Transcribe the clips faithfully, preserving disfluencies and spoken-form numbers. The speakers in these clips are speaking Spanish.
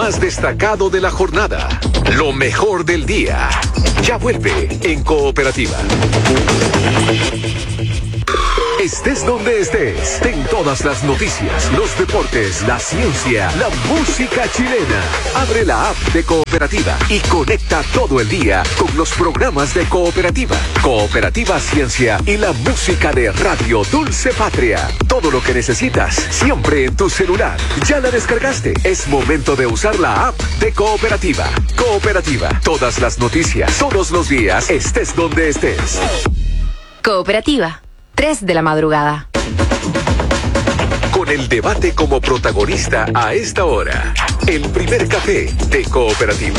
más destacado de la jornada, lo mejor del día. Ya vuelve en Cooperativa. Estés donde estés, ten todas las noticias, los deportes, la ciencia, la música chilena. Abre la app de Cooperativa y conecta todo el día con los programas de Cooperativa, Cooperativa Ciencia y la música de Radio Dulce Patria. Todo lo que necesitas, siempre en tu celular. ¿Ya la descargaste? Es momento de usar la app de Cooperativa. Cooperativa, todas las noticias, todos los días, estés donde estés. Cooperativa. tres de la madrugada. Con el debate como protagonista a esta hora. El primer café de Cooperativa.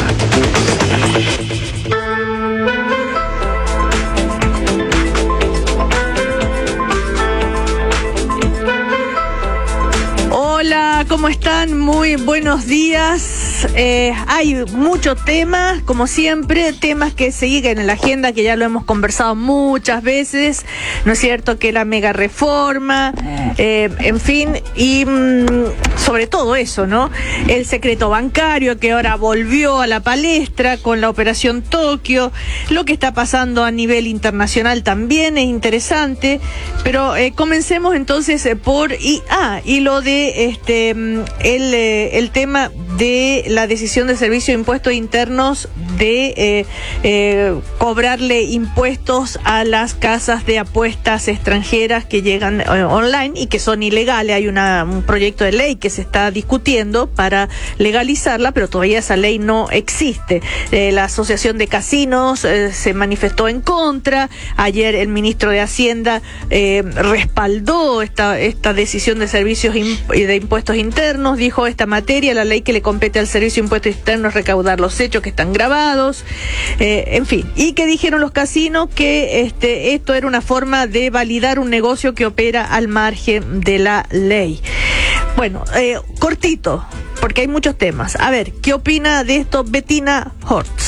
Hola, ¿cómo están? Muy buenos días. Eh, hay muchos temas, como siempre, temas que siguen en la agenda, que ya lo hemos conversado muchas veces, ¿no es cierto? Que la mega reforma, eh, en fin, y mmm, sobre todo eso, ¿no? El secreto bancario, que ahora volvió a la palestra con la operación Tokio, lo que está pasando a nivel internacional también es interesante, pero eh, comencemos entonces por, y, ah, y lo de este, el, el tema de la decisión del Servicio de Impuestos Internos de eh, eh, cobrarle impuestos a las casas de apuestas extranjeras que llegan eh, online y que son ilegales. Hay una, un proyecto de ley que se está discutiendo para legalizarla, pero todavía esa ley no existe. Eh, la Asociación de Casinos eh, se manifestó en contra. Ayer el ministro de Hacienda eh, respaldó esta, esta decisión de servicios imp- de impuestos internos. Dijo: esta materia, la ley que le compete al Servicio de Impuestos Internos, recaudar los hechos que están grabados, eh, en fin. Y que dijeron los casinos que este, esto era una forma de validar un negocio que opera al margen de la ley. Bueno, eh, cortito, porque hay muchos temas. A ver, ¿qué opina de esto Bettina Hortz?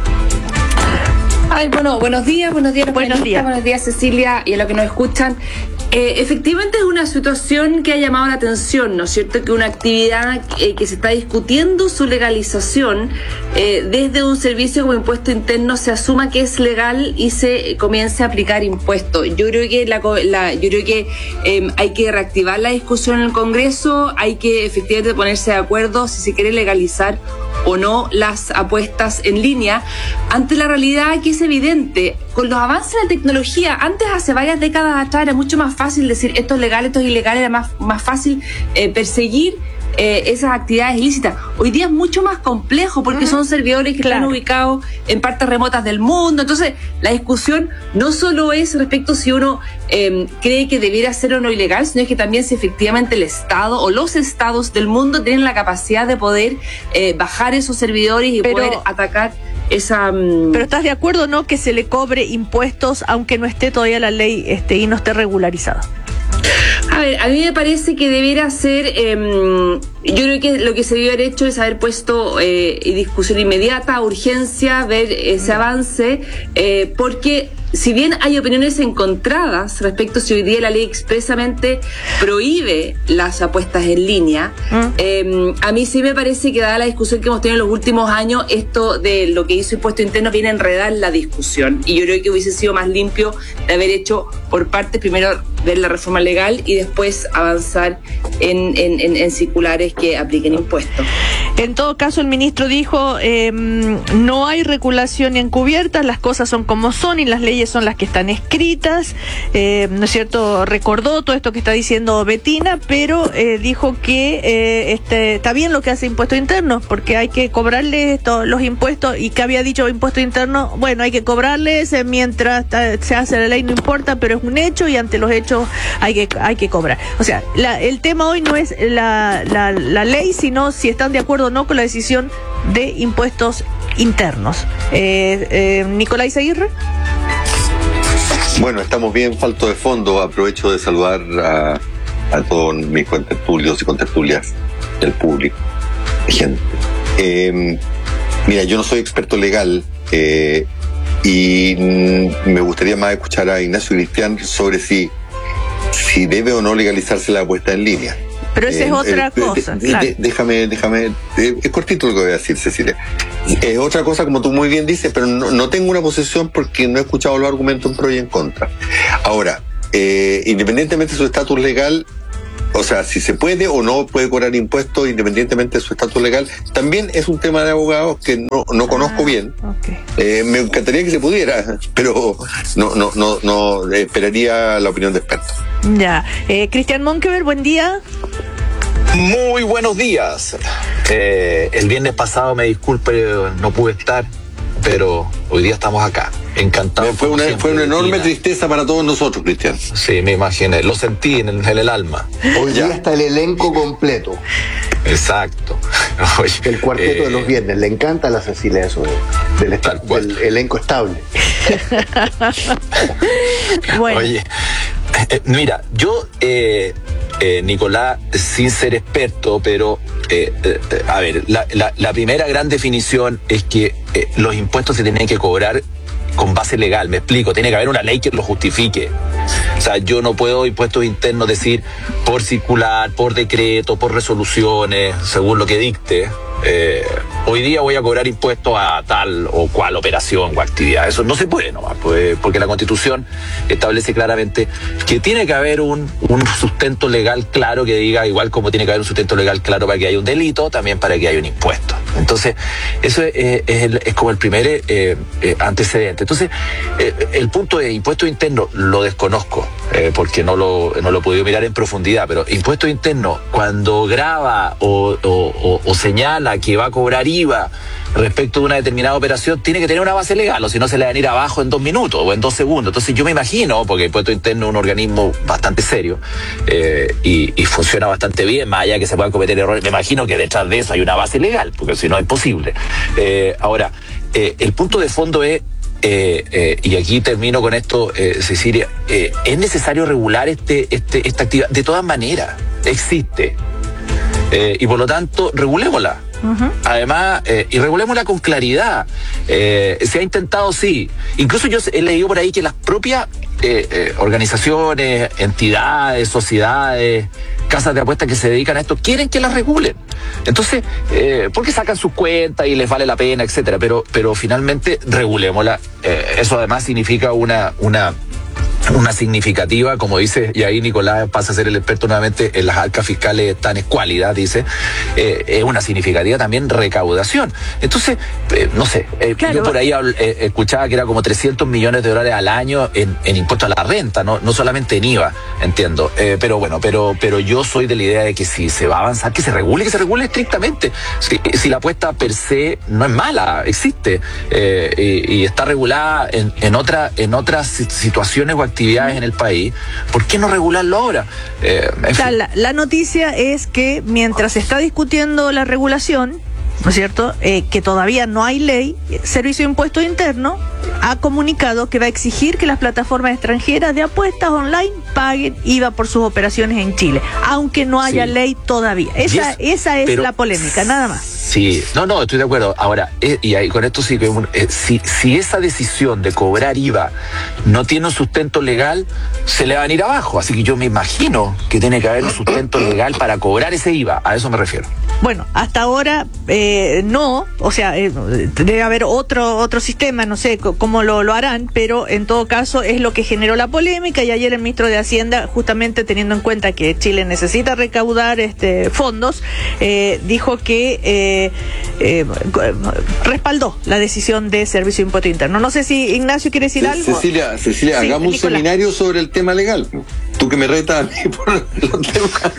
Ay, bueno, buenos días, buenos días, buenos días, buenos días Cecilia y a los que nos escuchan. Eh, efectivamente es una situación que ha llamado la atención, ¿no es cierto? Que una actividad eh, que se está discutiendo su legalización eh, desde un servicio como impuesto interno se asuma que es legal y se eh, comience a aplicar impuestos. Yo creo que la, la yo creo que eh, hay que reactivar la discusión en el Congreso, hay que efectivamente ponerse de acuerdo si se quiere legalizar o no las apuestas en línea ante la realidad que es evidente. Con los avances de la tecnología, antes, hace varias décadas atrás, era mucho más fácil decir esto es legal, esto es ilegal, era más, más fácil eh, perseguir eh, esas actividades ilícitas. Hoy día es mucho más complejo porque uh-huh. son servidores que claro. están ubicados en partes remotas del mundo. Entonces, la discusión no solo es respecto si uno eh, cree que debiera ser o no ilegal, sino es que también si efectivamente el Estado o los estados del mundo tienen la capacidad de poder eh, bajar esos servidores y Pero... poder atacar esa... Um... Pero ¿estás de acuerdo, no, que se le cobre impuestos aunque no esté todavía la ley este, y no esté regularizada? A ver, a mí me parece que debiera ser, eh, yo creo que lo que se debió haber hecho es haber puesto eh, discusión inmediata, urgencia, ver ese avance, eh, porque si bien hay opiniones encontradas respecto a si hoy día la ley expresamente prohíbe las apuestas en línea, mm. eh, a mí sí me parece que dada la discusión que hemos tenido en los últimos años, esto de lo que hizo Impuesto Interno viene a enredar la discusión, y yo creo que hubiese sido más limpio de haber hecho por partes, primero ver la reforma legal y después avanzar en, en, en, en circulares que apliquen impuestos. En todo caso, el ministro dijo, eh, no hay regulación encubierta, las cosas son como son y las leyes son las que están escritas, eh, ¿no es cierto? Recordó todo esto que está diciendo Bettina, pero eh, dijo que eh, este, está bien lo que hace Impuestos Internos, porque hay que cobrarle esto, los impuestos, y que había dicho Impuestos Internos, bueno, hay que cobrarles eh, mientras se hace la ley, no importa, pero es un hecho y ante los hechos hay que hay que cobrar. O sea, la, el tema hoy no es la, la, la ley, sino si están de acuerdo o no con la decisión de impuestos internos. Eh, eh, Nicolás Aguirre. Bueno, estamos bien falto de fondo. Aprovecho de saludar a, a todos mis contertulios y contertulias del público, gente. Eh, mira, yo no soy experto legal eh, y me gustaría más escuchar a Ignacio Cristian sobre si, si debe o no legalizarse la apuesta en línea. Pero esa Eh, es otra eh, cosa, de- de- claro. de- déjame, déjame, eh, es cortito lo que voy a decir, Cecilia. Es otra cosa, como tú muy bien dices, pero no, no tengo una posición porque no he escuchado los argumentos en pro y en contra. Ahora, eh, independientemente de su estatus legal, o sea, si se puede o no puede cobrar impuestos independientemente de su estatus legal, también es un tema de abogados que no, no conozco Ah, bien. ok. Eh, me encantaría que se pudiera, pero no, no, no, no esperaría la opinión de expertos. Ya. Eh, Cristian Monkever, buen día. Muy buenos días. Eh, el viernes pasado, me disculpe, no pude estar, pero hoy día estamos acá. Encantado. Fue como una, siempre, fue una enorme Tina. tristeza para todos nosotros, Cristian. Sí, me imaginé. Lo sentí en el, en el alma. Hoy Ya. día está el elenco completo. Exacto. Oye, El cuarteto eh, de los viernes. Le encanta a la Cecilia eso de- del, esta- Tal cual. del elenco estable. Bueno, Oye, eh, mira, yo, eh, eh, Nicolás, sin ser experto, pero, eh, eh, a ver, la, la- la primera gran definición es que eh, los impuestos se tienen que cobrar con base legal, me explico, tiene que haber una ley que lo justifique. O sea, yo no puedo impuestos internos decir por circular, por decreto, por resoluciones, según lo que dicte. Eh, hoy día voy a cobrar impuestos a tal o cual operación o actividad. Eso no se puede nomás, pues, porque la Constitución establece claramente que tiene que haber un, un sustento legal claro que diga, igual como tiene que haber un sustento legal claro para que haya un delito, también para que haya un impuesto. Entonces, eso es, es, el- es como el primer eh, eh, antecedente. Entonces, eh, el punto de impuestos internos lo desconozco, eh, porque no lo, no lo he podido mirar en profundidad, pero impuestos internos, cuando graba o, o, o, o señala que va a cobrar I V A respecto de una determinada operación, tiene que tener una base legal, o si no se le van a ir abajo en dos minutos o en dos segundos. Entonces yo me imagino, porque impuesto interno es un organismo bastante serio eh, y, y funciona bastante bien, más allá de que se puedan cometer errores, me imagino que detrás de eso hay una base legal, porque si no es imposible. Eh, ahora, eh, el punto de fondo es, Eh, eh, y aquí termino con esto, eh, Cecilia, eh, es necesario regular este, este, esta actividad. De todas maneras, existe. Eh, y por lo tanto, regulémosla. Ujú. Además, eh, y regulémosla con claridad. Eh, se ha intentado, sí. Incluso yo he leído por ahí que las propias eh, eh, organizaciones, entidades, sociedades, casas de apuestas que se dedican a esto, quieren que las regulen. Entonces, eh, porque sacan sus cuentas y les vale la pena, etcétera. Pero, pero finalmente, regulémosla. Eh, eso además significa una, una una significativa, como dice, y ahí Nicolás pasa a ser el experto nuevamente, en las arcas fiscales tan escuálidas, dice, eh, es una significativa también recaudación. Entonces, eh, no sé, eh, Claro. yo por ahí habl- eh, escuchaba que era como trescientos millones de dólares al año en, en impuesto a la renta, no, no solamente en I V A, entiendo. Eh, pero bueno, pero, pero yo soy de la idea de que si se va a avanzar, que se regule, que se regule estrictamente. Si, si la apuesta per se no es mala, existe, eh, y, y está regulada en, en, otra, en otras situaciones o actividades en el país, ¿por qué no regularlo ahora? Eh, en o sea, fin. la, la noticia es que mientras se está discutiendo la regulación, ¿no es cierto?, eh, que todavía no hay ley, Servicio de Impuesto Interno ha comunicado que va a exigir que las plataformas extranjeras de apuestas online paguen I V A por sus operaciones en Chile, aunque no haya Sí. ley todavía. Esa, Y es- esa es pero- la polémica, nada más. Sí, no, no, estoy de acuerdo. Ahora, eh, y ahí con esto sí que un- eh, si, si esa decisión de cobrar I V A no tiene un sustento legal, se le van a ir abajo. Así que yo me imagino que tiene que haber un sustento legal para cobrar ese I V A. A eso me refiero. Bueno, hasta ahora eh, no, o sea, eh, debe haber otro otro sistema, no sé c- cómo lo, lo harán, pero en todo caso es lo que generó la polémica y ayer el ministro de Hacienda, justamente teniendo en cuenta que Chile necesita recaudar este fondos, eh, dijo que eh, eh, respaldó la decisión de Servicio de Impuesto Interno. No sé si Ignacio quiere decir Ce- algo. Cecilia, Cecilia, Sí, hagamos un Nicolás. seminario sobre el tema legal. Tú que me retas a mí por los temas.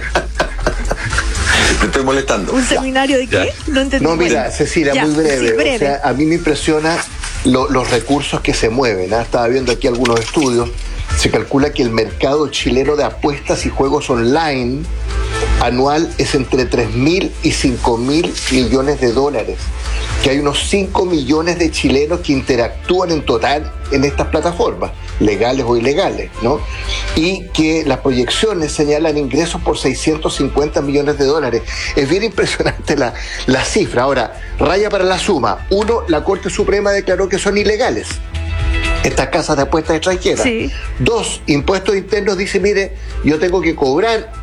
Te estoy molestando. ¿Un seminario de qué? No entendí. No, mira, Bueno, Cecilia, ya, muy breve. sí, breve. O sea, a mí me impresiona lo- los recursos que se mueven. ¿ah? Estaba viendo aquí algunos estudios. Se calcula que el mercado chileno de apuestas y juegos online anual es entre tres mil y cinco mil millones de dólares. Que hay unos cinco millones de chilenos que interactúan en total en estas plataformas, legales o ilegales, ¿no? Y que las proyecciones señalan ingresos por seiscientos cincuenta millones de dólares. Es bien impresionante la, la cifra. Ahora, raya para la suma. Uno, la Corte Suprema declaró que son ilegales estas casas de apuestas extranjeras. Sí. Dos, impuestos internos dice, mire, yo tengo que cobrar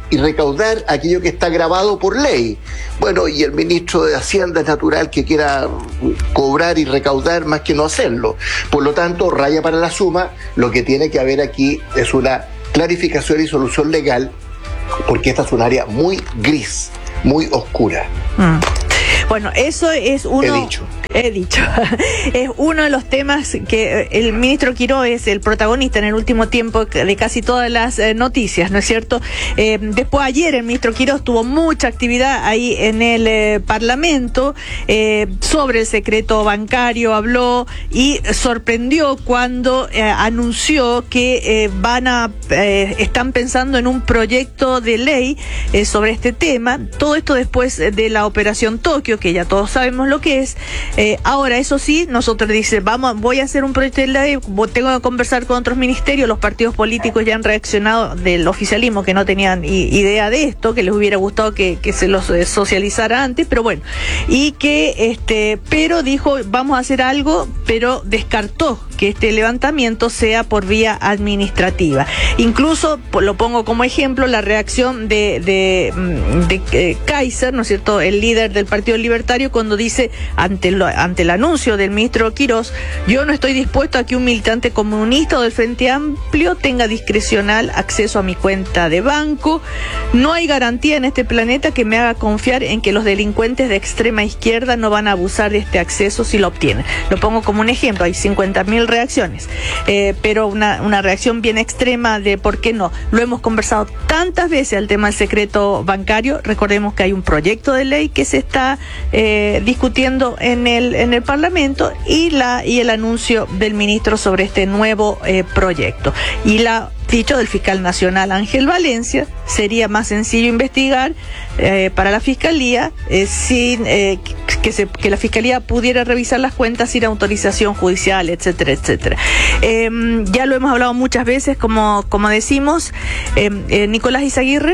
y recaudar aquello que está grabado por ley. Bueno, y el ministro de Hacienda es natural que quiera cobrar y recaudar más que no hacerlo. Por lo tanto, raya para la suma, lo que tiene que haber aquí es una clarificación y solución legal, porque esta es un área muy gris, muy oscura. Mm. Bueno, eso es uno... He dicho. He dicho. Es uno de los temas que el ministro Quiró es el protagonista en el último tiempo de casi todas las eh, noticias, ¿no es cierto? Eh, después ayer el ministro Quiró tuvo mucha actividad ahí en el eh, Parlamento eh, sobre el secreto bancario, habló y sorprendió cuando eh, anunció que eh, van a eh, están pensando en un proyecto de ley eh, sobre este tema. Todo esto después de la operación Tokio, que ya todos sabemos lo que es. Eh, ahora, eso sí, nosotros dice, vamos, voy a hacer un proyecto de ley, tengo que conversar con otros ministerios, los partidos políticos ya han reaccionado del oficialismo que no tenían i- idea de esto, que les hubiera gustado que, que se los eh, socializara antes, pero bueno, y que este, pero dijo, vamos a hacer algo, pero descartó que este levantamiento sea por vía administrativa. Incluso, lo pongo como ejemplo, la reacción de, de, de, de eh, Kaiser, ¿no es cierto?, el líder del Partido Libertario, cuando dice, ante lo, ante el anuncio del ministro Quirós, yo no estoy dispuesto a que un militante comunista o del Frente Amplio tenga discrecional acceso a mi cuenta de banco. No hay garantía en este planeta que me haga confiar en que los delincuentes de extrema izquierda no van a abusar de este acceso si lo obtienen. Lo pongo como un ejemplo, hay cincuenta mil reacciones, eh, pero una, una reacción bien extrema de por qué no. Lo hemos conversado tantas veces al tema del secreto bancario. Recordemos que hay un proyecto de ley que se está eh, discutiendo en el en el Parlamento y la y el anuncio del ministro sobre este nuevo eh, proyecto. Y la dicho del fiscal nacional Ángel Valencia, sería más sencillo investigar eh, para la fiscalía eh, sin eh, que, se, que la fiscalía pudiera revisar las cuentas sin autorización judicial, etcétera, etcétera. Eh, ya lo hemos hablado muchas veces, como, como decimos, eh, eh, Nicolás Izaguirre.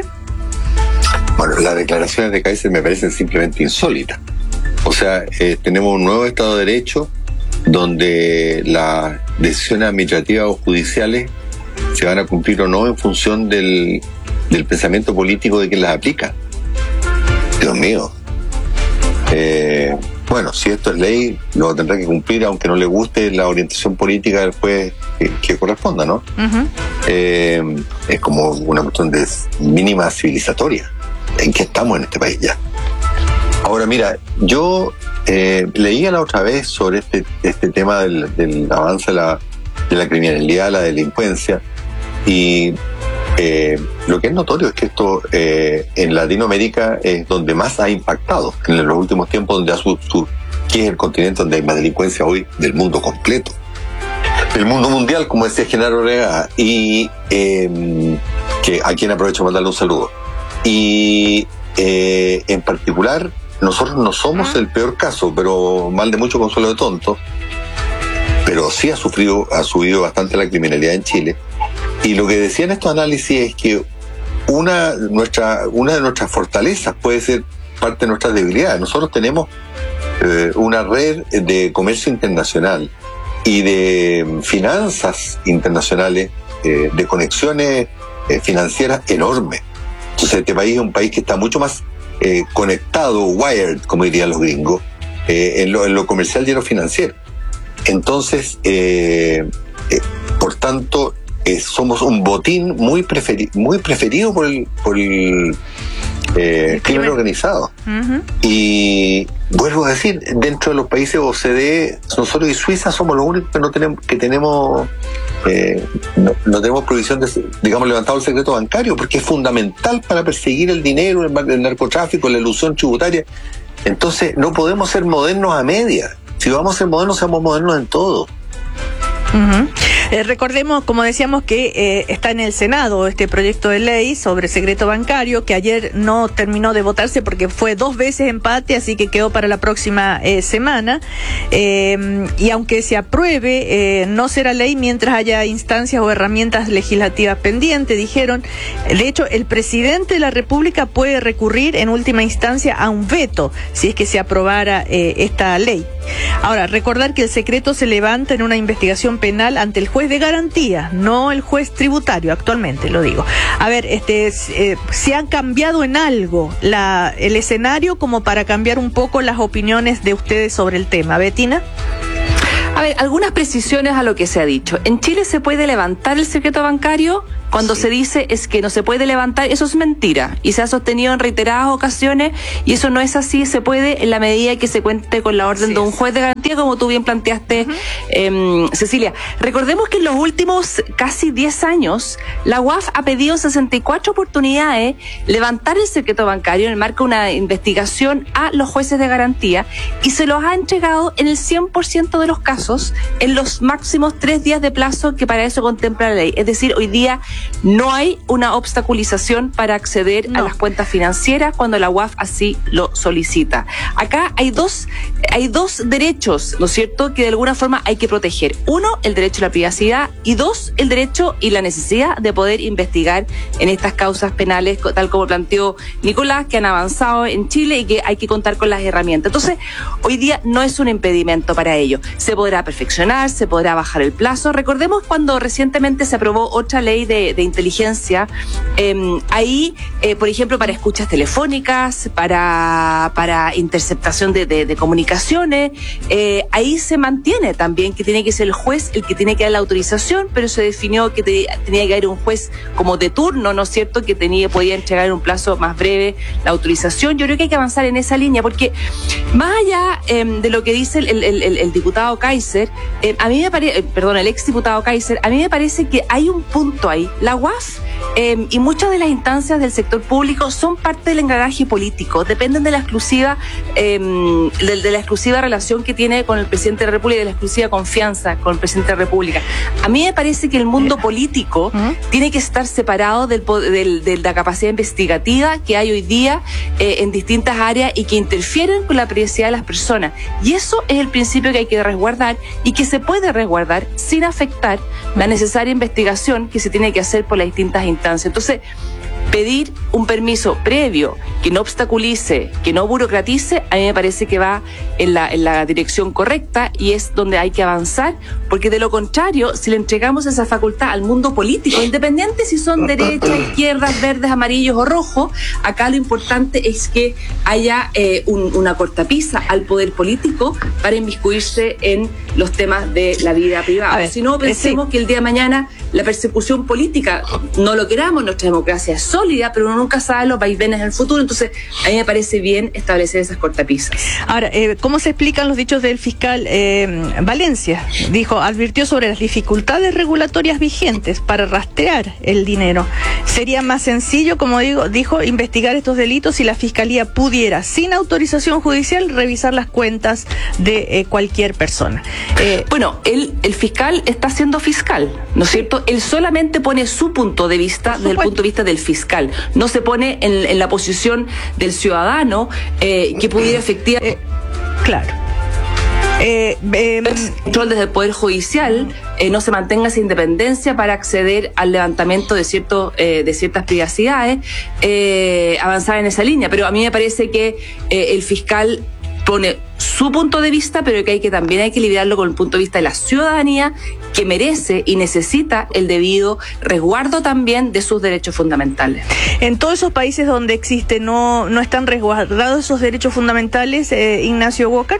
Bueno, las declaraciones de Kaiser me parecen simplemente insólitas. O sea, eh, tenemos un nuevo Estado de Derecho donde las decisiones administrativas o judiciales se van a cumplir o no en función del, del pensamiento político de quien las aplica. Dios mío. Eh, bueno, si esto es ley, lo tendrá que cumplir, aunque no le guste la orientación política del juez que, que corresponda, ¿no? Uh-huh. Eh, es como una cuestión de mínima civilizatoria. ¿En qué estamos en este país ya? Ahora, mira, yo eh, leía la otra vez sobre este, este tema del, del avance de la, de la criminalidad, la delincuencia, y eh, lo que es notorio es que esto eh, en Latinoamérica es donde más ha impactado en los últimos tiempos, donde ha su, su, que es el continente donde hay más delincuencia hoy del mundo completo, del mundo mundial, como decía Genaro Orega, y eh, que a quien aprovecho para mandarle un saludo. Y eh, en particular, nosotros no somos el peor caso, pero mal de mucho consuelo de tonto, pero sí ha sufrido, ha subido bastante la criminalidad en Chile. Y lo que decían estos análisis es que una, nuestra, una de nuestras fortalezas puede ser parte de nuestras debilidades. Nosotros tenemos eh, una red de comercio internacional y de finanzas internacionales, eh, de conexiones eh, financieras enormes. Entonces este país es un país que está mucho más eh, conectado, wired, como dirían los gringos, eh, en, lo, en lo comercial y en lo financiero. Entonces, eh, eh, por tanto, eh, somos un botín muy, preferi- muy preferido por el, por el eh, crimen organizado. Uh-huh. Y vuelvo a decir, dentro de los países O C D E, nosotros y Suiza somos los únicos que no tenemos, que tenemos eh, no, no tenemos prohibición de, digamos, levantado el secreto bancario, porque es fundamental para perseguir el dinero, el, el narcotráfico, la elusión tributaria. Entonces, no podemos ser modernos a medias. Si vamos a ser modernos, seamos modernos en todo. Uh-huh. Eh, recordemos, como decíamos, que eh, está en el Senado este proyecto de ley sobre secreto bancario, que ayer no terminó de votarse porque fue dos veces empate, así que quedó para la próxima eh, semana. Eh, y aunque se apruebe, eh, no será ley mientras haya instancias o herramientas legislativas pendientes, dijeron. De hecho, el presidente de la República puede recurrir en última instancia a un veto si es que se aprobara eh, esta ley. Ahora, recordar que el secreto se levanta en una investigación penal ante el juez juez de garantía, no el juez tributario actualmente, lo digo. A ver, este, eh, ¿se han cambiado en algo la, el escenario como para cambiar un poco las opiniones de ustedes sobre el tema? Betina. A ver, algunas precisiones a lo que se ha dicho. En Chile se puede levantar el secreto bancario. Cuando sí. se dice es que no se puede levantar, eso es mentira y se ha sostenido en reiteradas ocasiones y eso no es así, se puede en la medida que se cuente con la orden sí. de un juez de garantía, como tú bien planteaste, uh-huh. eh, Cecilia. Recordemos que en los últimos casi diez años, la U A F ha pedido sesenta y cuatro oportunidades levantar el secreto bancario en el marco de una investigación a los jueces de garantía y se los ha entregado en el cien por ciento de los casos en los máximos tres días de plazo que para eso contempla la ley. Es decir, hoy día no hay una obstaculización para acceder no. a las cuentas financieras cuando la U A F así lo solicita. Acá hay dos, hay dos derechos, ¿no es cierto?, que de alguna forma hay que proteger. Uno, el derecho a la privacidad y dos, el derecho y la necesidad de poder investigar en estas causas penales, tal como planteó Nicolás, que han avanzado en Chile y que hay que contar con las herramientas. Entonces, hoy día no es un impedimento para ello. Se podrá perfeccionar, se podrá bajar el plazo. Recordemos cuando recientemente se aprobó otra ley de de inteligencia, eh, ahí, eh, por ejemplo, para escuchas telefónicas, para, para interceptación de, de, de comunicaciones, eh, ahí se mantiene también que tiene que ser el juez el que tiene que dar la autorización, pero se definió que te, tenía que haber un juez como de turno, ¿no es cierto?, que tenía, podía entregar en un plazo más breve la autorización. Yo creo que hay que avanzar en esa línea, porque más allá eh, de lo que dice el, el, el, el diputado Kaiser, eh, a mí me parece, eh, perdón, el ex diputado Kaiser, a mí me parece que hay un punto ahí. La U A F eh, y muchas de las instancias del sector público son parte del engranaje político, dependen de la exclusiva eh, de, de la exclusiva relación que tiene con el presidente de la República y de la exclusiva confianza con el presidente de la República. A mí me parece que el mundo político ¿Mm? tiene que estar separado del, del, de la capacidad investigativa que hay hoy día eh, en distintas áreas y que interfieren con la privacidad de las personas. Y eso es el principio que hay que resguardar y que se puede resguardar sin afectar la necesaria investigación que se tiene que hacer por las distintas instancias. Entonces, pedir un permiso previo que no obstaculice, que no burocratice, a mí me parece que va en la, en la dirección correcta y es donde hay que avanzar, porque de lo contrario, si le entregamos esa facultad al mundo político, independiente si son derechas, izquierdas, verdes, amarillos o rojos, acá lo importante es que haya eh, un, una cortapisa al poder político para inmiscuirse en los temas de la vida privada. Ver, si no, pensemos eh, sí. que el día de mañana la persecución política, no lo queramos, nuestra democracia es sólida, pero uno nunca sabe los vaivenes del futuro, entonces a mí me parece bien establecer esas cortapisas. Ahora, eh, ¿cómo se explican los dichos del fiscal eh, Valencia? Dijo, advirtió sobre las dificultades regulatorias vigentes para rastrear el dinero. Sería más sencillo, como digo, dijo, investigar estos delitos si la fiscalía pudiera, sin autorización judicial, revisar las cuentas de eh, cualquier persona. Eh, bueno, el, el fiscal está siendo fiscal, ¿no es cierto? Él solamente pone su punto de vista, desde el punto de vista del fiscal. No se pone en, en la posición del ciudadano eh, que pudiera efectivamente... Eh, claro. Eh, eh, control desde el Poder Judicial eh, no se mantenga esa independencia para acceder al levantamiento de, cierto, eh, de ciertas privacidades, eh, avanzar en esa línea. Pero a mí me parece que eh, el fiscal pone su punto de vista, pero que hay que también hay que lidiarlo con el punto de vista de la ciudadanía, que merece y necesita el debido resguardo también de sus derechos fundamentales. En todos esos países donde existe, ¿no, no están resguardados esos derechos fundamentales, eh, Ignacio Walker?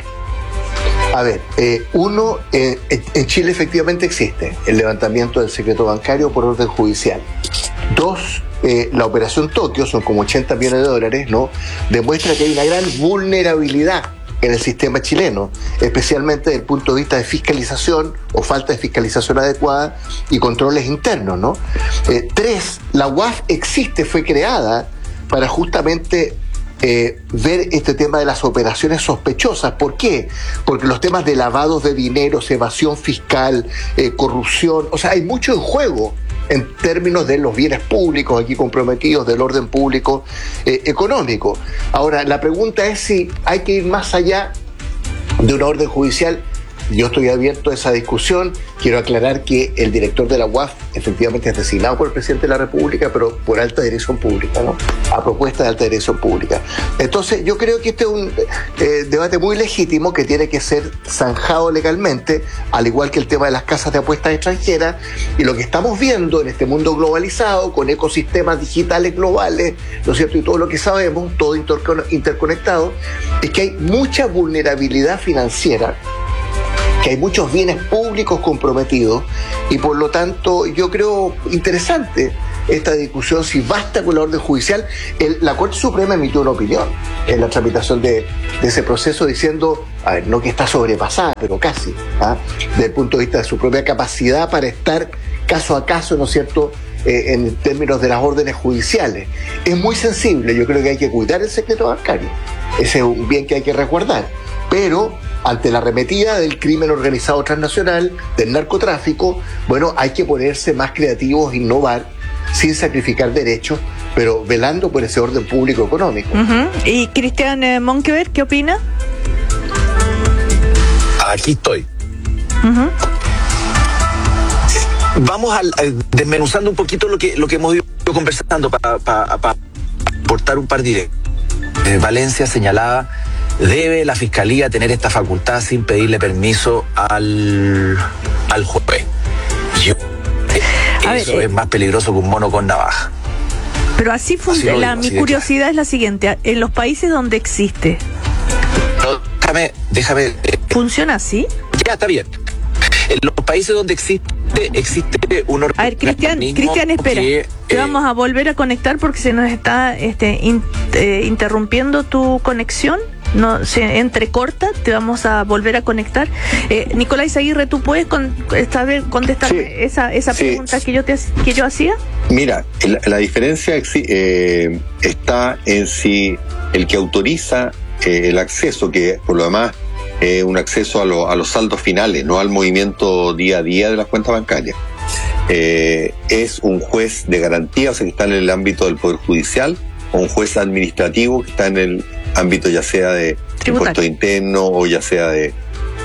A ver, eh, uno, eh, en Chile efectivamente existe el levantamiento del secreto bancario por orden judicial. Dos, eh, la operación Tokio, son como ochenta millones de dólares, ¿no? Demuestra que hay una gran vulnerabilidad en el sistema chileno, especialmente desde el punto de vista de fiscalización o falta de fiscalización adecuada y controles internos, ¿no? Eh, tres, la U A F existe, fue creada para justamente Eh, ver este tema de las operaciones sospechosas. ¿Por qué? Porque los temas de lavados de dinero, evasión fiscal, eh, corrupción, o sea, hay mucho en juego en términos de los bienes públicos aquí comprometidos, del orden público eh, económico. Ahora, la pregunta es si hay que ir más allá de una orden judicial yo estoy abierto a esa discusión. Quiero aclarar que el director de la U A F efectivamente es designado por el presidente de la República, pero por alta dirección pública, ¿no? A propuesta de alta dirección pública. Entonces, yo creo que este es un eh, debate muy legítimo que tiene que ser zanjado legalmente, al igual que el tema de las casas de apuestas extranjeras. Y lo que estamos viendo en este mundo globalizado, con ecosistemas digitales globales, ¿no es cierto? Y todo lo que sabemos, todo interconectado, es que hay mucha vulnerabilidad financiera, que hay muchos bienes públicos comprometidos, y por lo tanto yo creo interesante esta discusión, si basta con la orden judicial. El, la Corte Suprema emitió una opinión en la tramitación de, de ese proceso diciendo, a ver, no que está sobrepasada, pero casi, ¿ah? Desde el punto de vista de su propia capacidad para estar caso a caso, ¿no es cierto?, eh, en términos de las órdenes judiciales. Es muy sensible, yo creo que hay que cuidar el secreto bancario, ese es un bien que hay que resguardar, pero ante la arremetida del crimen organizado transnacional, del narcotráfico, bueno, hay que ponerse más creativos, innovar, sin sacrificar derechos, pero velando por ese orden público económico. Uh-huh. ¿Y Cristian eh, Monkeberg, qué opina? Aquí estoy. Uh-huh. Vamos al, al, desmenuzando un poquito lo que lo que hemos ido conversando para pa, pa aportar un par de ideas. Eh, Valencia señalaba, debe la Fiscalía tener esta facultad sin pedirle permiso al, al juez. Yo, A eso ver, eh, es más peligroso que un mono con navaja. Pero así funciona. Mi curiosidad es la siguiente: en los países donde existe, no, déjame, déjame. Eh, ¿funciona así? Ya, está bien. En los países donde existe, existe un organismo. A ver, Cristian, Cristian, espera. Que, te eh, vamos a volver a conectar porque se nos está este, in, eh, interrumpiendo tu conexión. No se entrecorta, te vamos a volver a conectar. Eh, Nicolás Aguirre, ¿tú puedes con, esta vez contestar sí, esa, esa sí, pregunta que yo te que yo hacía? Mira, la, la diferencia eh, está en si el que autoriza eh, el acceso, que por lo demás es eh, un acceso a, lo, a los saldos finales, no al movimiento día a día de las cuentas bancarias, eh, es un juez de garantía, o sea, que está en el ámbito del Poder Judicial, o un juez administrativo que está en el ámbito ya sea de impuestos internos o ya sea de...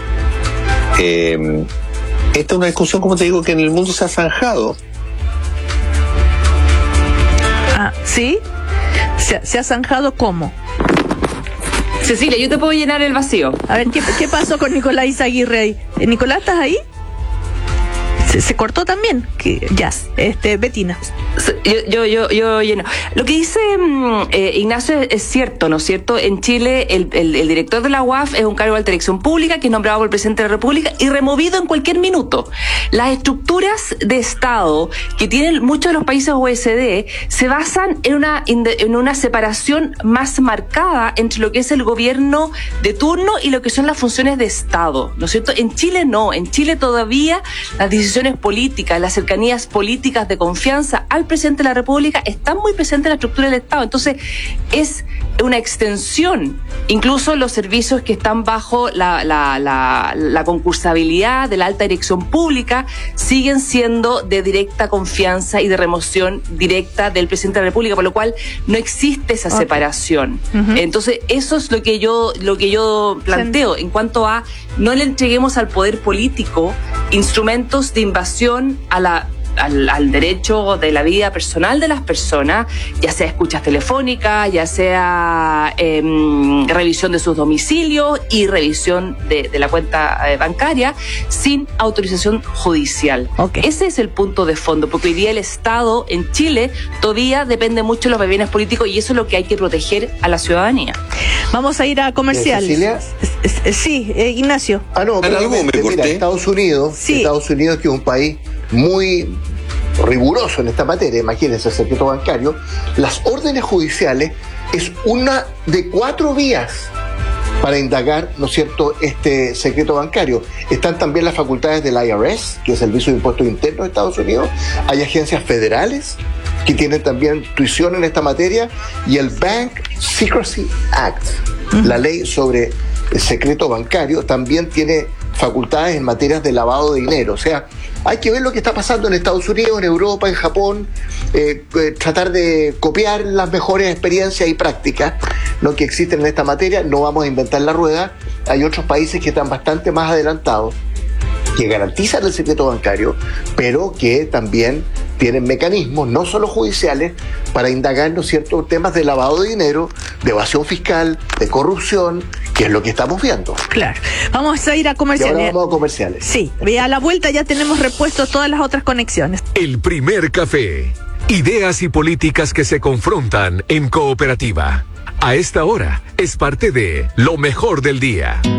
Eh, esta es una discusión, como te digo, que en el mundo se ha zanjado. Ah, ¿sí? ¿Se, se ha zanjado cómo? Cecilia, yo te puedo llenar el vacío. A ver, ¿qué, qué pasó con Nicolás Aguirre ahí? Nicolás, ¿estás ahí? Se, se cortó también. Que, ya, este, Betina. Yo, yo, yo, yo lleno. Lo que dice eh, Ignacio es, es cierto, ¿no es cierto? En Chile, el, el, el director de la U A F es un cargo de alta dirección pública que es nombrado por el presidente de la República y removido en cualquier minuto. Las estructuras de Estado que tienen muchos de los países O E C D se basan en una, en una separación más marcada entre lo que es el gobierno de turno y lo que son las funciones de Estado, ¿no es cierto? En Chile no. En Chile todavía las decisiones políticas, las cercanías políticas de confianza al presidente de la República están muy presentes en la estructura del Estado. Entonces, es una extensión, incluso los servicios que están bajo la, la, la, la concursabilidad de la alta dirección pública siguen siendo de directa confianza y de remoción directa del presidente de la República, por lo cual no existe esa okay. separación. Uh-huh. Entonces, eso es lo que yo, lo que yo planteo en cuanto a no le entreguemos al poder político instrumentos de invasión a la Al, al derecho de la vida personal de las personas, ya sea escuchas telefónicas, ya sea eh, revisión de sus domicilios y revisión de, de la cuenta eh, bancaria sin autorización judicial. Okay. Ese es el punto de fondo, porque hoy día el Estado en Chile todavía depende mucho de los bienes políticos y eso es lo que hay que proteger a la ciudadanía. Vamos a ir a comercial. ¿Cecilia? Sí, eh, Ignacio. Ah, no, pero algo me mira, Estados Unidos, sí. Estados Unidos, que es un país muy riguroso en esta materia, imagínense el secreto bancario, las órdenes judiciales es una de cuatro vías para indagar, ¿no es cierto?, este secreto bancario. Están también las facultades del I R S, que es el Servicio de Impuestos Internos de Estados Unidos, hay agencias federales que tienen también tuición en esta materia, y el Bank Secrecy Act, uh-huh. la ley sobre el secreto bancario, también tiene facultades en materias de lavado de dinero. O sea, hay que ver lo que está pasando en Estados Unidos, en Europa, en Japón, eh, eh, tratar de copiar las mejores experiencias y prácticas, ¿no?, que existen en esta materia. No vamos a inventar la rueda. Hay otros países que están bastante más adelantados, que garantizan el secreto bancario, pero que también tienen mecanismos, no solo judiciales, para indagar, ¿no es cierto?, temas de lavado de dinero, de evasión fiscal, de corrupción, que es lo que estamos viendo. Claro. Vamos a ir a Y comerciales. ahora vamos a comerciales. Sí, y a la vuelta ya tenemos repuestos todas las otras conexiones. El primer café. Ideas y políticas que se confrontan en Cooperativa. A esta hora es parte de Lo Mejor del Día.